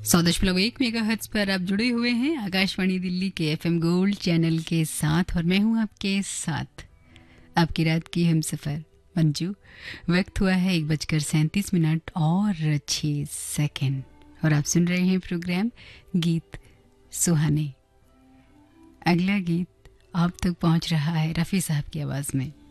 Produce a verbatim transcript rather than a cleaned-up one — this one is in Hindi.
सौ दशमलव एक मेगाहर्ट्ज पर आप जुड़े हुए हैं आकाशवाणी दिल्ली के एफएम गोल्ड चैनल के साथ और मैं हूं आपके साथ आपकी रात की हमसफर मंजू। वक्त हुआ है एक बजकर सैंतीस मिनट और छः सेकंड और आप सुन रहे हैं प्रोग्राम गीत सुहाने। अगला गीत आप तक पहुंच रहा है रफ़ी साहब की आवाज़ में।